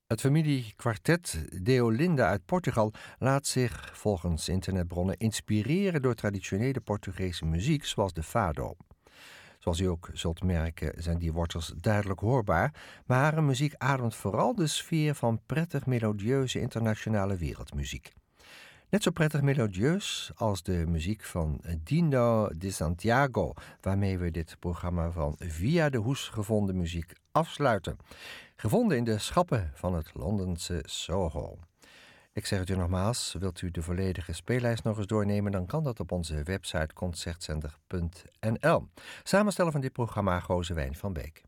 Het familiekwartet Deolinda uit Portugal laat zich volgens internetbronnen inspireren door traditionele Portugese muziek zoals de fado. Zoals u ook zult merken zijn die wortels duidelijk hoorbaar, maar haar muziek ademt vooral de sfeer van prettig melodieuze internationale wereldmuziek. Net zo prettig melodieus als de muziek van Dino de Santiago, waarmee we dit programma van Via de Hoes gevonden muziek afsluiten. Gevonden in de schappen van het Londense Soho. Ik zeg het u nogmaals, wilt u de volledige speellijst nog eens doornemen, dan kan dat op onze website concertzender.nl. Samensteller van dit programma Gozewijn van Beek.